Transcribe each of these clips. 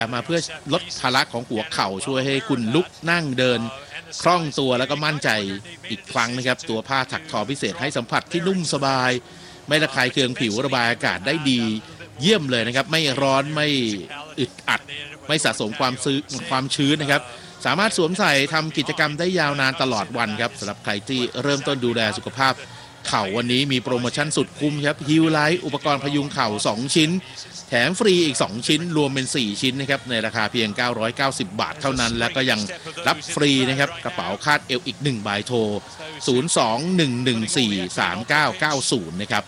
มาเพื่อลดภาระของหัวเข่าช่วยให้คุณลุกนั่งเดินคล่องตัวแล้วก็มั่นใจอีกครั้งนะครับตัวผ้าถักทอพิเศษให้สัมผัสที่นุ่มสบายไม่ระคายเคืองผิวระบายอากาศได้ดีเยี่ยมเลยนะครับไม่ร้อนไม่อึดอัดไม่สะสมความชื้นนะครับสามารถสวมใส่ทำกิจกรรมได้ยาวนานตลอดวันครับสำหรับใครที่เริ่มต้นดูแลสุขภาพเข่าวันนี้มีโปรโมชั่นสุดคุ้มครับฮิลไลท์อุปกรณ์พยุงเข่า2ชิ้นแถมฟรีอีก2ชิ้นรวมเป็น4ชิ้นนะครับในราคาเพียง990 บาทเท่านั้นแล้วก็ยังรับฟรีนะครับกระเป๋าคาดเอวอีก1ใบโทร021143990นะครับ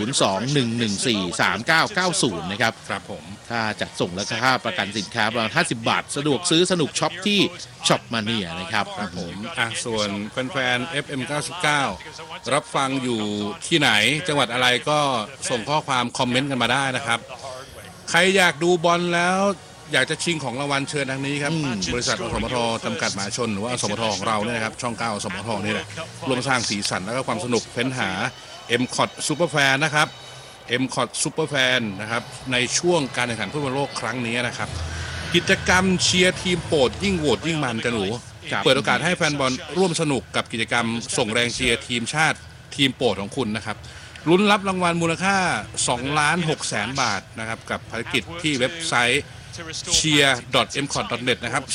021143990นะครับครับผมค่าจัดส่งและค่าประกันสินค้าประมาณ50 บาทสะดวกซื้อสนุกช็อปที่ช็อปมาเนียนะครับครับผมส่วนแฟนๆ FM 99รับฟังอยู่ที่ไหนจังหวัดอะไรก็ส่งข้อความคอมเมนต์กันมาได้นะครับใครอยากดูบอลแล้วอยากจะชิงของรางวัลเชิญทางนี้ครับบริษัทอสมทจำกัดมหาชนหรือว่าอสมทของเราเนี่ยนะครับช่อง9อสมทนี่แหละร่วมสร้างสีสันและก็ความสนุกเฟ้นหา M-Cot Superfan นะครับ M-Cot Superfan นะครับในช่วงการแข่งขันฟุตบอลโลกครั้งนี้นะครับกิจกรรมเชียร์ทีมโปรดยิ่งโหวตยิ่งมันกันหนูเปิดโอกาสให้แฟนบอลร่วมสนุกกับกิจกรรมส่งแรงเชียร์ทีมชาติทีมโปรดของคุณนะครับลุ้นรับรางวัลมูลค่า 2,600,000 บาทนะครับกับภารกิจที่เว็บไซต์ cheer.mcot.net นะครับ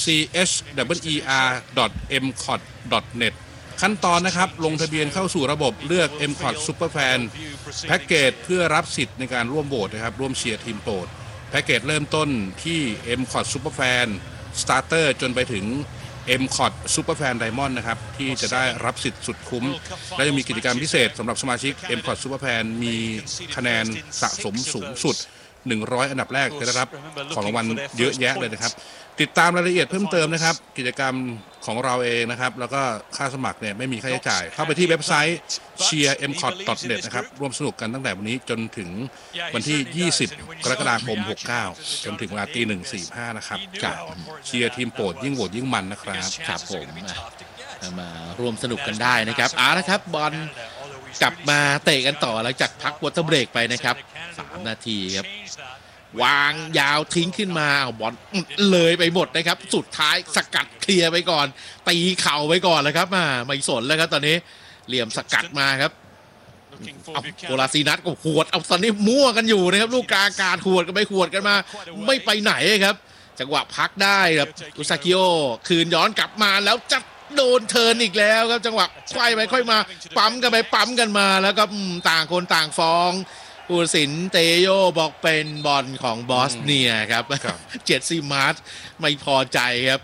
cheer.mcot.net ขั้นตอนนะครับลงทะเบียนเข้าสู่ระบบเลือก M-Cot Superfan แพ็กเกจเพื่อรับสิทธิ์ในการร่วมโหวตนะครับร่วมเชียร์ทีมโปรดแพ็กเกจเริ่มต้นที่ M-Cot Superfan Starter จนไปถึง M-Cot Superfan Diamond นะครับที่จะได้รับสิทธิ์สุดคุ้มและยังมีกิจกรรมพิเศษสำหรับสมาชิก M-Cot Superfan มีคะแนนสะสมสูงสุด100อันดับแรกจะได้รับของรางวัลเยอะแยะเลยนะครับติดตามรายละเอียดเพิ่มเติมนะครับกิจกรรมของเราเองนะครับแล้วก็ค่าสมัครเนี่ยไม่มีค่าใช้จ่ายเข้าไปที่เว็บไซต์ cheer.mcot.net นะครับร่วมสนุกกันตั้งแต่วันนี้จนถึงวันที่20กรกฎาคม69จนถึงเวลา1:45นะครับกับเชียร์ทีมโปรดยิ่งโหวตยิ่งมันนะครับครับผมมาร่วมสนุกกันได้นะครับนะครับบอลกลับมาเตะกันต่อหลังจากพักวอเตอร์เบรกไปนะครับ3 นาทีครับวางยาวทิ้งขึ้นมาบอลเลยไปหมดนะครับสุดท้ายสกัดเคลียร์ไปก่อนตีเข่าไปก่อนเลยครับไม่สนแล้วครับตอนนี้เหลี่ยมสกัดมาครับเอาโกลาซีนัสก็หวดเอาตอนนี้มั่วกันอยู่นะครับลูกกลางอากาศหวดกันไปหวดกันมาไม่ไปไหนครับจังหวะพักได้ครับอุซากิโอคืนย้อนกลับมาแล้วจัดโดนเทิร์นอีกแล้วครับจังหวะไขว้ไปค่อยมาปั๊มกันไปปั๊มกันมาแล้วก็ต่างคนต่างฟ้องผู้ตัดสินเตโยบอกเป็นบอลของบอสเนียครับเจสซี่มาร์ชไม่พอใจครับ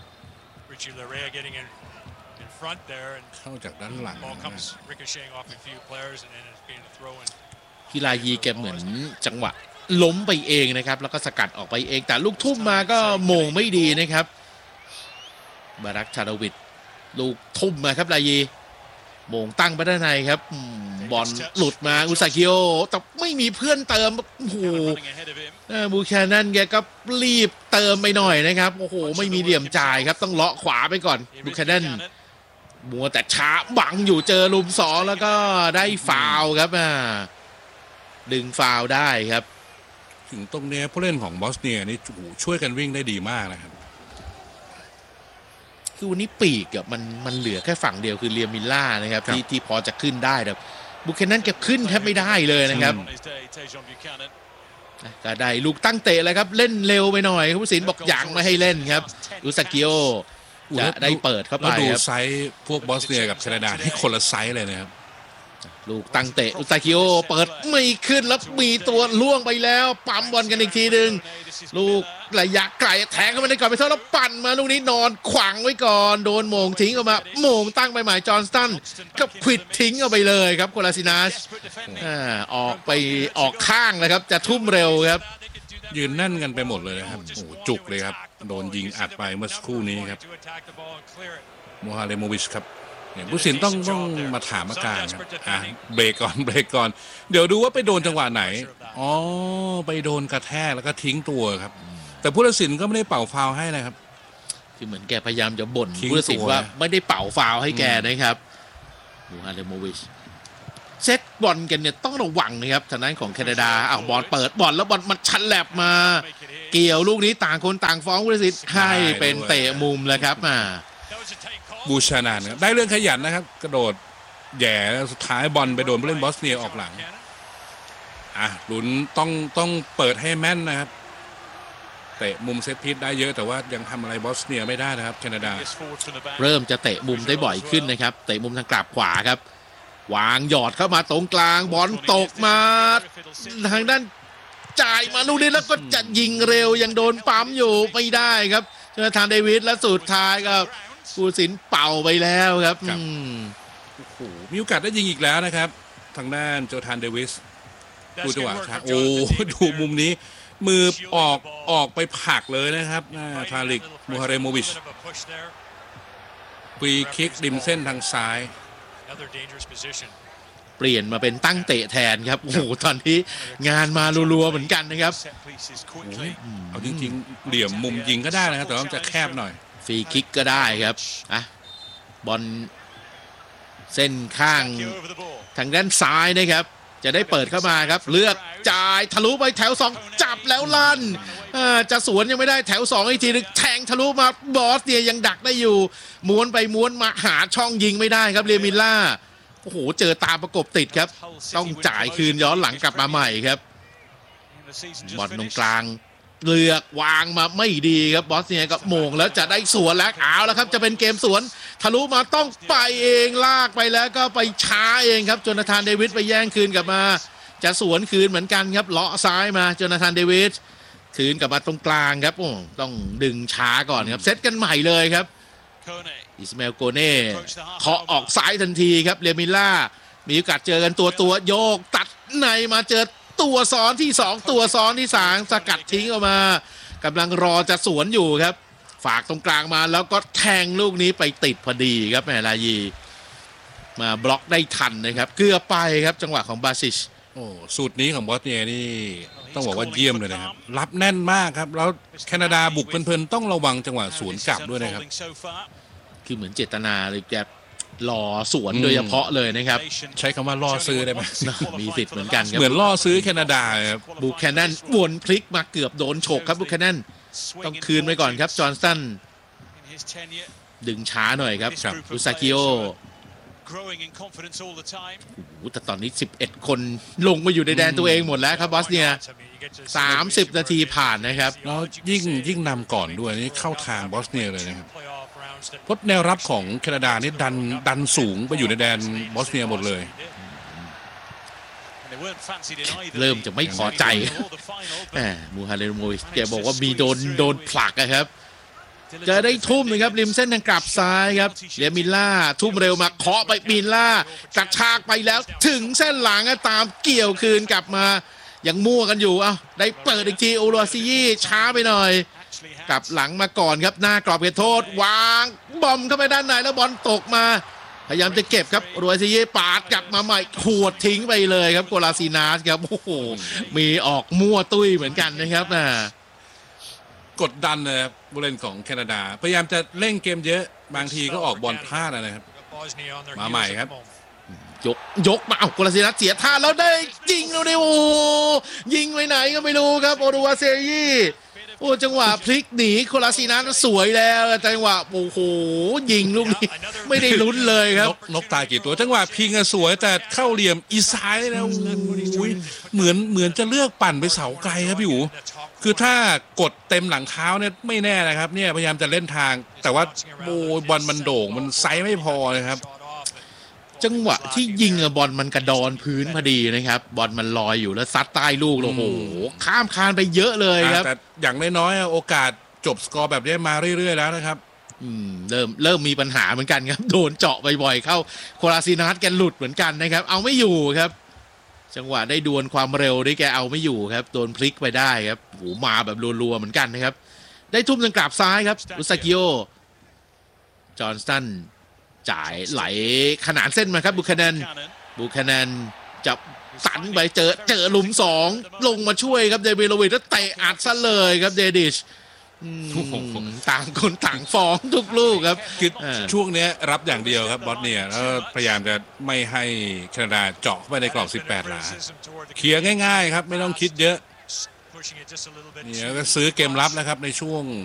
เข้าจากด้านหลังพิลายีแกเหมือนจังหวะล้มไปเองนะครับแล้วก็สกัดออกไปเองแต่ลูกทุ่มมาก็โมงไม่ดีนะครับบารักชาดาวิดลูกทุ่มมาครับลายีโมงตั้งไปด้านในครับบอลหลุดมาอุซากิโอแต่ไม่มีเพื่อนเติมโอ้โหบูแคนันแกก็รีบเติมไปหน่อยนะครับโอ้โหไม่มีเหลี่ยมจ่ายครับต้องเลาะขวาไปก่อนบูแคนันมัวแต่ช้าบังอยู่เจอลุม2แล้วก็ได้ฟาวล์ครับดึงฟาวล์ได้ครับถึงตรงนี้ผู้เล่นของบอสเนียนี่ช่วยกันวิ่งได้ดีมากนะครับคือวันนี้ปีกมันเหลือแค่ฝั่งเดียวคือเรียมิลล่านะครับที่พอจะขึ้นได้แต่บุคเคนนั่นแกขึ้นแทบไม่ได้เลยนะครับก็ได้ลูกตั้งเตะเลยครับเล่นเร็วไปหน่อยผู้ตัดสินบอกอย่างไม่ให้เล่นครับอุซากิโอจะได้เปิดเข้าไปครับดูไซส์พวกบอสเนียกับแคนาดาที่คนละไซส์เลยนะครับลูกตั้งเตะอุซากิโอเปิดไม่ขึ้นแล้วมีตัวล่วงไปแล้วปั๊มบอลกันอีกทีนึงลูกระยะไกลแทงเข้ามาในกรอบไปเท่าแล้วปั่นมาลูกนี้นอนขวางไว้ก่อนโดนโมงทิ้งออกมาโมงตั้งไปหมายจอห์นสตันก็ควิดทิ้งเอาไปเลยครับโคลาซินัสออกข้างเลยครับจะทุ่มเร็วครับยืนแน่นกันไปหมดเลยนะครับโอ้จุกเลยครับโดนยิงอัดไปเมื่อสักครู่นี้ครับโมฮาเลโมวิชครับผู้สินต้องมาถามอาการครับเบรกก่อนเดี๋ยวดูว่าไปโดนจังหวะไหนอ๋อไปโดนกระแทกแล้วก็ทิ้งตัวครับแต่ผู้ตัดสินก็ไม่ได้เป่าฟาวล์ให้นะครับคือเหมือนแกพยายามจะบ่นผู้ตัดสินว่าไม่ได้เป่าฟาวล์ให้แกนะครับมูฮาเลโมวิชเซตบอลกันเนี่ยต้องระวังนะครับทางด้านของแคนาดาเอาบอลเปิดบอลแล้วบอลมันชันแลบมาเกี่ยวลูกนี้ต่างคนต่างฟ้องผู้ตัดสินให้เป็นเตะมุมแล้วครับบูชานานได้เรื่องขยันนะครับกระโดดแย่สุดท้ายบอลไปโดนผู้เล่นบอสเนียออกหลังลุ้นต้องเปิดให้แม่นนะครับเตะมุมเซตพีซได้เยอะแต่ว่ายังทำอะไรบอสเนียไม่ได้นะครับแคนาดาเริ่มจะเตะมุมได้บ่อยขึ้นนะครับเตะมุมทางกลับขวาครับวางหยอดเข้ามาตรงกลางบอลตกมาทางด้านจ่ายมาลูกนี้แล้วก็จะยิงเร็วยังโดนปั๊มอยู่ไม่ได้ครับโจนาธานเดวิสและสุดท้ายก็ผู้ตัดสินเป่าไปแล้วครับโอ้โหมีโอกาสได้ยิงอีกแล้วนะครับทางด้านโจนาธานเดวิสดูจังหวะครับโอ้ดูมุมนี้มือออกไปผลักเลยนะครับทาริกมูฮาเรโมวิชฟรีคิกริมเส้นทางซ้ายเปลี่ยนมาเป็นตั้งเตะแทนครับโอ้โหตอนนี้งานมารัวๆเหมือนกันนะครับเอาจริงๆเหลี่ยมมุมยิงก็ได้นะครับแต่ว่าจะแคบหน่อยฟรีคิกก็ได้ครับบอลเส้นข้างทางด้านซ้ายนะครับจะได้เปิดเข้ามาครับเลือกจ่ายทะลุไปแถว2จับแล้วลั่นจะสวนยังไม่ได้แถว2อีกทีนึงแทงทะลุมาบอสเนี่ยยังดักได้อยู่ม้วนไปม้วนมาหาช่องยิงไม่ได้ครับเรมิลล่าโอ้โหเจอตามประกบติดครับต้องจ่ายคืนย้อนหลังกลับมาใหม่ครับบอลตรงกลางเลือกวางมาไม่ดีครับบอสเนียก็โมงแล้วจะได้สวนแล้วเอาแล้วครับจะเป็นเกมสวนทะลุมาต้องไปเองลากไปแล้วก็ไปช้าเองครับโจนาธานเดวิสไปแย่งคืนกลับมาจะสวนคืนเหมือนกันครับเลาะซ้ายมาโจนาธานเดวิสคืนกลับมาตรงกลางครับโอ้ต้องดึงช้าก่อนครับเซตกันใหม่เลยครับอิสมาเอลโกเน่เคาะออกซ้ายทันทีครับเรมิลล่ามีโอกาสเจอกันตัวโยกตัดในมาเจอตัวซ้อนที่2ตัวซ้อนที่3สกัดทิ้งออกมากำลังรอจะสวนอยู่ครับฝากตรงกลางมาแล้วก็แทงลูกนี้ไปติดพอดีครับแมลายีมาบล็อกได้ทันนะครับเกือบไปครับจังหวะของบาซิชโอ้สูตรนี้ของบอสเนียนี่ต้องบอกว่าเยี่ยมเลยนะครับรับแน่นมากครับแล้วแคนาดาบุกเพลินๆต้องระวังจังหวะสวนกลับด้วยนะครับคือเหมือนเจตนาเลยแกล่อสวนโดยเฉพาะเลยนะครับใช้คำว่าล่อซื้อได้ไหมมีสิทธิ์เหมือนกันครับเหมือนล่อซื้อแคนาดาครับบูแคนนันวนพลิกมาเกือบโดนฉกครับบูแคนนันต้องคืนไปก่อนครับจอห์นสันดึงช้าหน่อยครับอุซากิโอแต่ตอนนี้11คนลงมาอยู่ในแดนตัวเองหมดแล้วครับบอสเนีย30นาทีผ่านนะครับแล้วยิ่งนำก่อนด้วยนี่เข้าทางบอสเนียเลยนะครับเพราะแนวรับของแคนาดานี่ดันสูงไปอยู่ในแดนบอสเนียหมดเลยเริ่มจะไม่พอใจมูฮาเรโมวิชแกบอกว่ามีโดนผลักนะครับจะได้ทุ่มนะครับริมเส้นทางกลับซ้ายครับเรมิลล่าทุ่มเร็วมาเคาะไปมิลล่ากระชากไปแล้วถึงเส้นหลังตามเกี่ยวคืนกลับมายังมั่วกันอยู่ได้เปิดอีกทีโอโรซิยีช้าไปหน่อยกลับหลังมาก่อนครับหน้ากรอบเขตโทษวางบอมเข้าไปด้านในแล้วบอลตกมาพยายามจะเก็บครับโรซิยีปาดกลับมาใหม่ขวดทิ้งไปเลยครับโกลาซินาสครับโอ้โหมีออกมั่วตุ้ยเหมือนกันนะครับกดดันเลยครับผู้เล่นของแคนาดาพยายามจะเล่นเกมเยอะบางทีก็ออกบอลพลาดนะครับมาใหม่ครับยกมาโกลาซินาสเสียท่าแล้วได้ยิงแล้วเนี่ยโอ้ยิงไปไหนก็ไม่รู้ครับโอรุวาเซยีโอ้จังหวะพลิกหนีโคลาซีนัสสวยแล้วจังหวะโอ้โหยิงลูกนี้ไม่ได้ลุ้นเลยครับนกตายกี่ตัวจังหวะพิงสวยแต่เข้าเหลี่ยมอีซ้ายแล้วเหมือนจะเลือกปั่นไปเสาไกลครับพี่อู๋คือถ้ากดเต็มหลังเท้าเนี่ยไม่แน่นะครับเนี่ยพยายามจะเล่นทางแต่ว่าบอลมันโด่งมันไซส์ไม่พอนะครับจังหวะที่ยิงบอลมันกระดอนพื้นพอดีนะครับบอลมันลอยอยู่แล้วซัดใต้ลูกโอ้โหข้ามคานไปเยอะเลยครับแต่อย่างน้อยๆโอกาสจบสกอร์แบบนี้มาเรื่อยๆแล้วนะครับเริ่มมีปัญหาเหมือนกันครับโดนเจาะบ่อยๆเข้าโคลาซินัสแกหลุดเหมือนกันนะครับเอาไม่อยู่ครับจังหวะได้ดวลความเร็วได้แกเอาไม่อยู่ครับโดนพลิกไปได้ครับโหมาแบบรัวๆเหมือนกันนะครับได้ทุ่มทางกลับซ้ายครับอุซากิโอจอห์นสันจ่ายไหลขนานเส้นมาครับบูคานันจับสันไปเจอหลุม2ลงมาช่วยครับเดวิดโลวิชแล้วเตะอัดซะเลยครับเดดิชต่างคนต่างฟ้องทุกลูกครับคือช่วงนี้รับอย่างเดียวครับบอสเนี่ยแล้วพยายามจะไม่ให้แคนาดาเจาะเข้าไปในกรอบ18 หลาเคลียร์ง่ายๆครับไม่ต้องคิดเยอะเนี่ยก็ซื้อเกมรับแล้วครับในช่วง